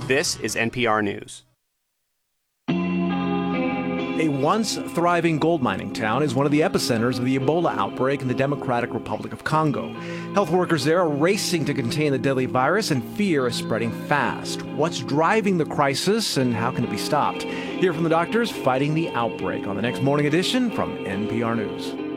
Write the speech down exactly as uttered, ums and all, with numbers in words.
This is N P R News. A once thriving gold mining town is one of the epicenters of the Ebola outbreak in the Democratic Republic of Congo. Health workers there are racing to contain the deadly virus, and fear is spreading fast. What's driving the crisis, and how can it be stopped? Hear from the doctors fighting the outbreak on the next Morning Edition from N P R News.